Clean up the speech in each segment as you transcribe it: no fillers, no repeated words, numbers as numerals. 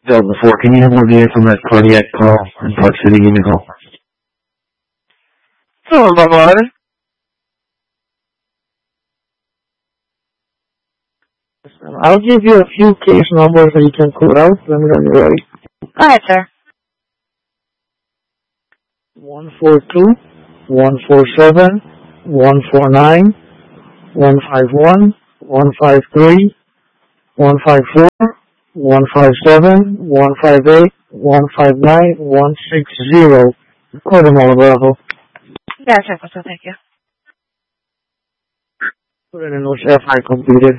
Delta 4, can you handle the infamous cardiac call in Park City, Unico? Sure, Bravo. I'll give you a few case numbers that you can call out. Let me know when you're ready. Go ahead, sir. 142, 147, 149, 151, 153, 154, 157, 158, 159, 160. Call them all, Bravo. Yeah, sure, so thank you. Put it in which FI completed.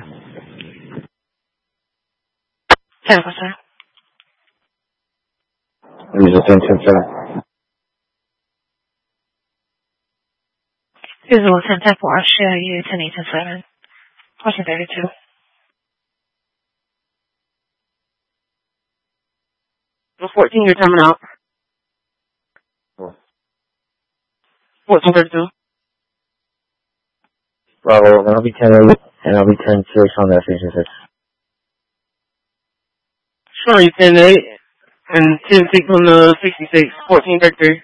10, sir. User 10-7. User 10-4, share you 10-8-7. Question 32. The 14, you're coming out. 1432. Bravo, and I'll be 10-8, and I'll be 10-6 on that station 6. Sure, you 10-8. And 10-6 on the 66. 1433.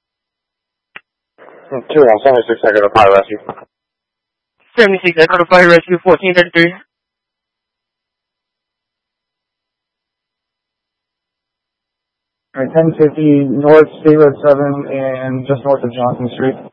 2 on 76, I got a fire rescue. 76, I got a fire rescue. 1433. Alright, 1050 North State Road 7 and just north of Johnson Street.